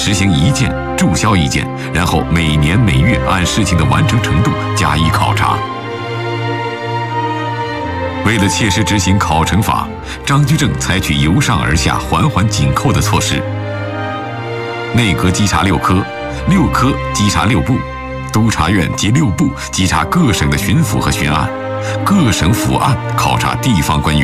实行一件注销一件，然后每年每月按事情的完成程度加以考察。为了切实执行考成法，张居正采取由上而下、环环紧扣的措施。内阁稽查6科，6科稽查6部，督察院及6部稽查各省的巡抚和巡案，各省府案考察地方官员。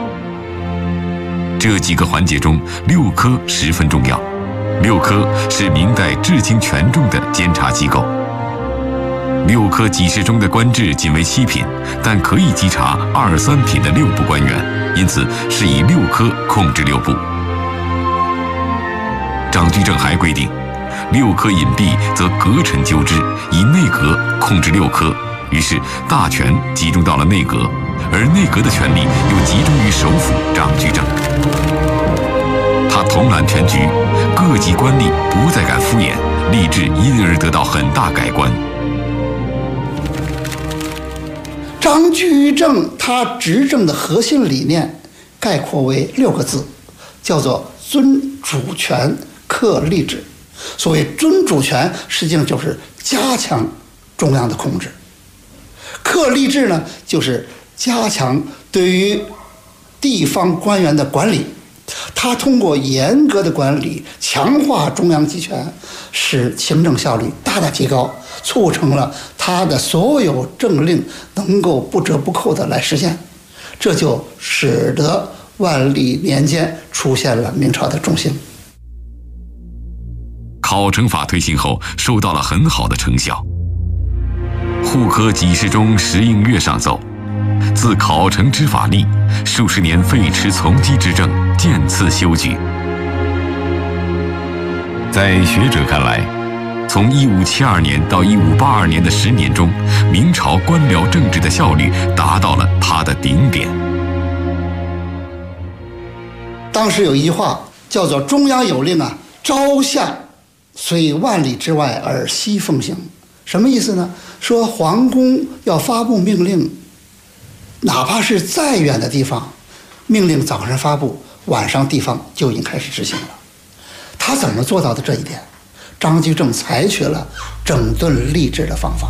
这几个环节中，6科十分重要。6科是明代至今权重的监察机构。6科给事中的官制仅为7品，但可以稽查2、3品的6部官员，因此是以6科控制6部。张居正还规定，6科隐蔽则阁臣纠之，以内阁控制6科，于是大权集中到了内阁，而内阁的权力又集中于首辅张居正。他统揽全局，各级官吏不再敢敷衍，吏治因而得到很大改观。 张居正他执政的核心理念概括为6个字，叫做尊主权，克吏治。所谓尊主权，实际上就是加强中央的控制；克吏治呢，就是加强对于地方官员的管理。他通过严格的管理，强化中央集权，使行政效率大大提高，促成了他的所有政令能够不折不扣地来实现。这就使得万历年间出现了明朝的中兴。 考成法推行后，收到了很好的成效。户科给事中石应月上奏：自考成之法立，数十年废弛从机之政，渐次修举。在学者看来，从1572年到1582年的10年中，明朝官僚政治的效率达到了它的顶点。 当时有一句话叫做“中央有令啊，朝下虽万里之外而夕奉行”，什么意思呢？说皇宫要发布命令，哪怕是再远的地方，命令早上发布，晚上地方就已经开始执行了。他怎么做到的这一点？张居正采取了整顿吏治的方法。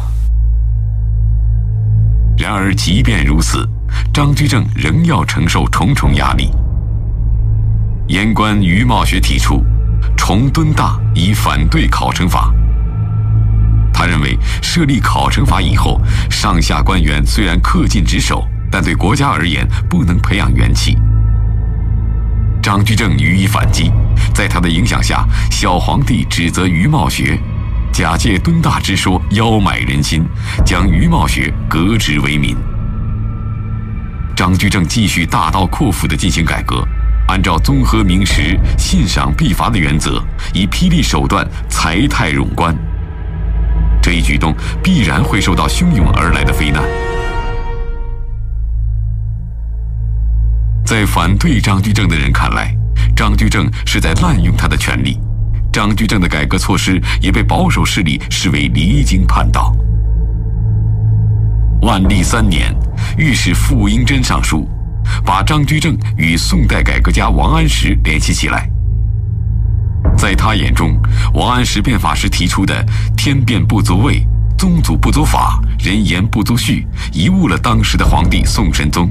然而即便如此，张居正仍要承受重重压力。言官于茂学提出重敦大，以反对考成法。他认为设立考成法以后，上下官员虽然恪尽职守，但对国家而言不能培养元气。张居正予以反击，在他的影响下，小皇帝指责于茂学假借敦大之说邀买人心，将于茂学革职为民。张居正继续大刀阔斧地进行改革，按照综合明实、信赏必罚的原则，以霹雳手段裁汰冗官。这一举动必然会受到汹涌而来的非难。在反对张居正的人看来，张居正是在滥用他的权力，张居正的改革措施也被保守势力视为离经叛道。万历3年，御史傅英珍上书，把张居正与宋代改革家王安石联系起来。在他眼中，王安石变法时提出的天变不足畏，宗祖不足法，人言不足序，贻误了当时的皇帝宋神宗。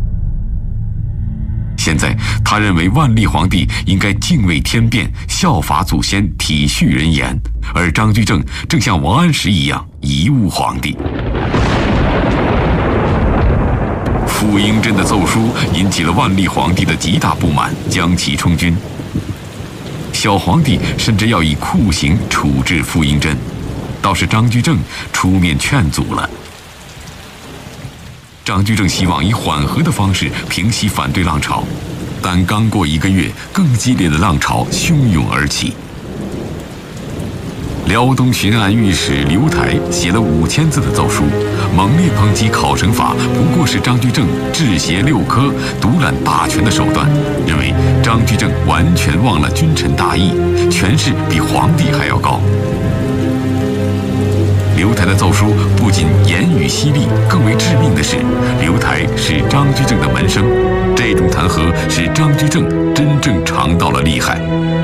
现在他认为万历皇帝应该敬畏天变，效法祖先，体恤人言，而张居正正像王安石一样贻误皇帝。傅英珍的奏书引起了万历皇帝的极大不满，将其充军。小皇帝甚至要以酷刑处置傅英珍，倒是张居正出面劝阻了。张居正希望以缓和的方式平息反对浪潮，但刚过1个月，更激烈的浪潮汹涌而起。辽东巡按御史刘台写了5000字的奏书，猛烈抨击考成法不过是张居正治邪6科、独揽大权的手段，认为张居正完全忘了君臣大义，权势比皇帝还要高。刘台的奏书不仅言语犀利，更为致命的是，刘台是张居正的门生，这种弹劾使张居正真正尝到了厉害。